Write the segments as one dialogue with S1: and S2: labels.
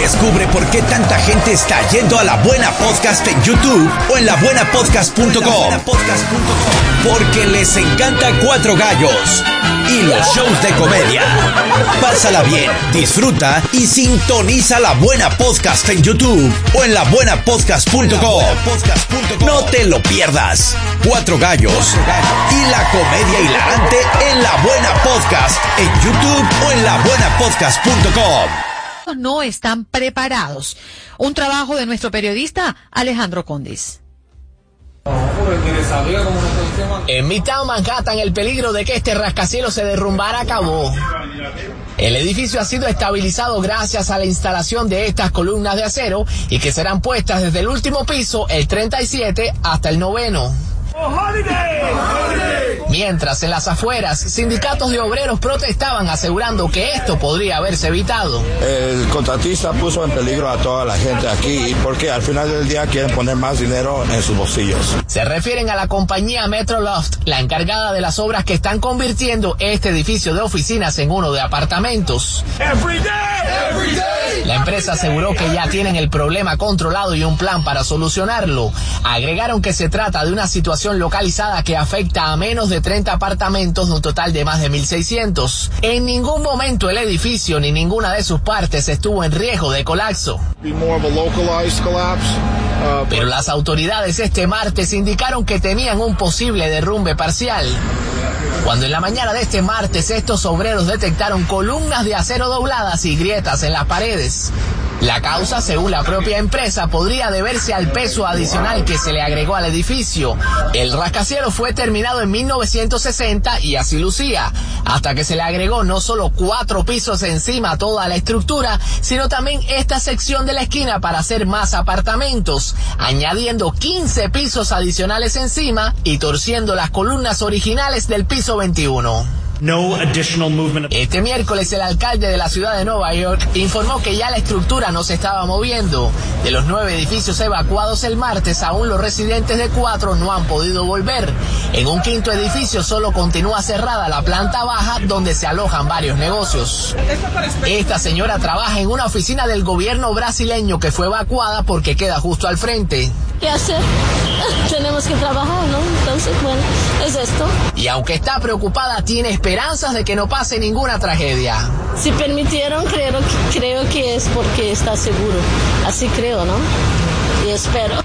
S1: Descubre por qué tanta gente está yendo a La Buena Podcast en YouTube o en labuenapodcast.com. Porque les encanta Cuatro Gallos y los shows de comedia. Pásala bien, disfruta y sintoniza La Buena Podcast en YouTube o en labuenapodcast.com. No te lo pierdas. Cuatro Gallos y la comedia hilarante en La Buena Podcast en YouTube o en labuenapodcast.com.
S2: No están preparados. Un trabajo de nuestro periodista Alejandro Condis.
S3: En Midtown Manhattan, el peligro de que este rascacielos se derrumbara acabó. El edificio ha sido estabilizado gracias a la instalación de estas columnas de acero y que serán puestas desde el último piso, el 37, hasta el 9º. Mientras en las afueras, sindicatos de obreros protestaban asegurando que esto podría haberse evitado.
S4: El contratista puso en peligro a toda la gente aquí porque al final del día quieren poner más dinero en sus bolsillos.
S3: Se refieren a la compañía Metroloft, la encargada de las obras que están convirtiendo este edificio de oficinas en uno de apartamentos. La empresa aseguró que ya tienen el problema controlado y un plan para solucionarlo. Agregaron que se trata de una situación localizada que afecta a menos de 30 apartamentos de un total de más de 1.600. En ningún momento el edificio ni ninguna de sus partes estuvo en riesgo de colapso. Pero las autoridades este martes indicaron que temían un posible derrumbe parcial. Cuando en la mañana de este martes estos obreros detectaron columnas de acero dobladas y grietas en las paredes. La causa, según la propia empresa, podría deberse al peso adicional que se le agregó al edificio. El rascacielos fue terminado en 1960 y así lucía, hasta que se le agregó no solo 4 pisos encima a toda la estructura, sino también esta sección de la esquina para hacer más apartamentos, añadiendo 15 pisos adicionales encima y torciendo las columnas originales del piso 21. Este miércoles el alcalde de la ciudad de Nueva York informó que ya la estructura no se estaba moviendo. De los 9 edificios evacuados el martes, aún los residentes de 4 no han podido volver. En un 5º edificio solo continúa cerrada la planta baja donde se alojan varios negocios. Esta señora trabaja en una oficina del gobierno brasileño que fue evacuada porque queda justo al frente.
S5: ¿Qué hacer? Tenemos que trabajar, ¿no? Entonces, bueno, es esto.
S3: Y aunque está preocupada, tiene esperanzas de que no pase ninguna tragedia.
S5: Si permitieron, creo que es porque está seguro. Así creo, ¿no? Y espero.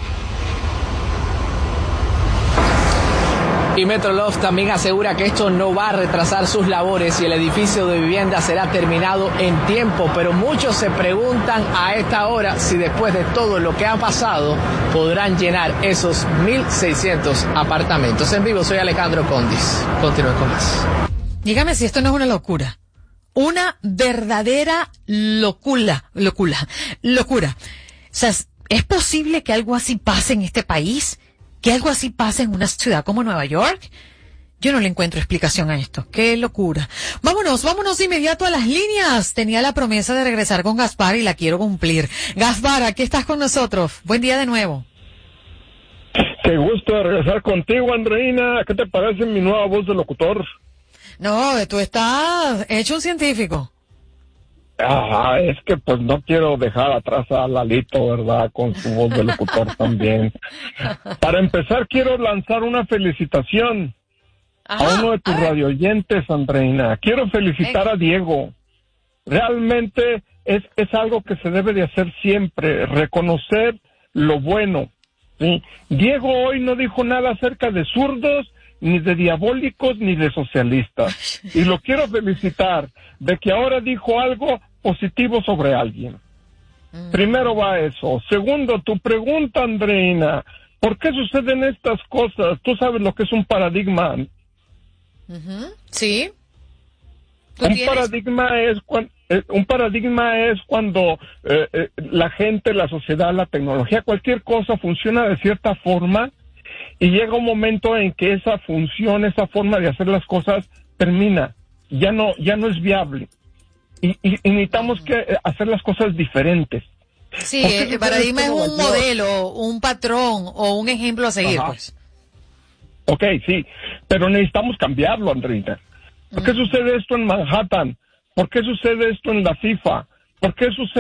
S3: Y Metroloft también asegura que esto no va a retrasar sus labores y el edificio de vivienda será terminado en tiempo, pero muchos se preguntan a esta hora si después de todo lo que ha pasado podrán llenar esos 1.600 apartamentos. En vivo, soy Alejandro Condis. Continúen con más.
S2: Dígame si esto no es una locura. Una verdadera locura. O sea, ¿es posible que algo así pase en este país? ¿Que algo así pase en una ciudad como Nueva York? Yo no le encuentro explicación a esto. ¡Qué locura! Vámonos de inmediato a las líneas. Tenía la promesa de regresar con Gaspar y la quiero cumplir. Gaspar, aquí estás con nosotros. Buen día de nuevo.
S6: Qué gusto de regresar contigo, Andreina. ¿Qué te parece mi nueva voz de locutor?
S2: No, tú estás hecho un científico.
S6: Ajá, es que pues no quiero dejar atrás a Lalito, ¿verdad? Con su voz de locutor también. Para empezar, quiero lanzar una felicitación a uno de tus radioyentes, Andreina. Quiero felicitar a Diego. Realmente es algo que se debe de hacer siempre, reconocer lo bueno, ¿sí? Diego hoy no dijo nada acerca de zurdos, ni de diabólicos, ni de socialistas. Y lo quiero felicitar de que ahora dijo algo positivo sobre alguien. Primero va eso. Segundo, tu pregunta, Andreina, ¿por qué suceden estas cosas? Tú sabes lo que es un paradigma.
S2: Sí.
S6: Un paradigma es cuando la gente, la sociedad, la tecnología, cualquier cosa funciona de cierta forma y llega un momento en que esa función, esa forma de hacer las cosas termina, ya no es viable y necesitamos que hacer las cosas diferentes.
S2: Sí, el paradigma es un modelo, un patrón o un ejemplo a seguir, pues.
S6: Ok, sí, pero necesitamos cambiarlo, Andreina. ¿Por qué sucede esto en Manhattan? ¿Por qué sucede esto en la FIFA? ¿Por qué sucede